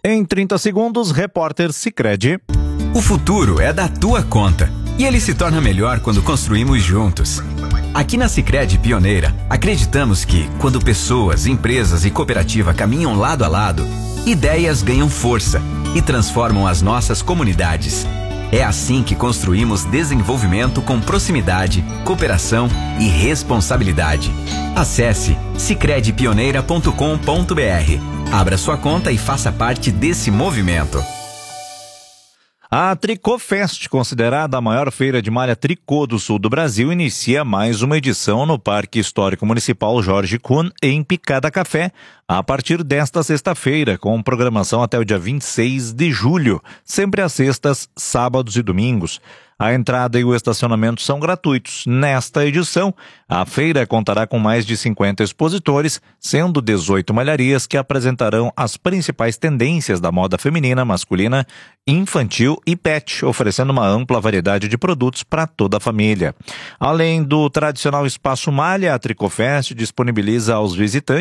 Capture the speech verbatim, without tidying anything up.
Em trinta segundos, repórter Sicredi. O futuro é da tua conta e ele se torna melhor quando construímos juntos. Aqui na Sicredi Pioneira, acreditamos que, quando pessoas, empresas e cooperativa caminham lado a lado, ideias ganham força e transformam as nossas comunidades. É assim que construímos desenvolvimento com proximidade, cooperação e responsabilidade. Acesse sicredi pioneira ponto com ponto br. Abra sua conta e faça parte desse movimento. A Tricofest, considerada a maior feira de malha tricô do sul do Brasil, inicia mais uma edição no Parque Histórico Municipal Jorge Kuhn, em Picada Café, a partir desta sexta-feira, com programação até o dia vinte e seis de julho, sempre às sextas, sábados e domingos. A entrada e o estacionamento são gratuitos. Nesta edição, a feira contará com mais de cinquenta expositores, sendo dezoito malharias que apresentarão as principais tendências da moda feminina, masculina, infantil e pet, oferecendo uma ampla variedade de produtos para toda a família. Além do tradicional espaço malha, a Tricofest disponibiliza aos visitantes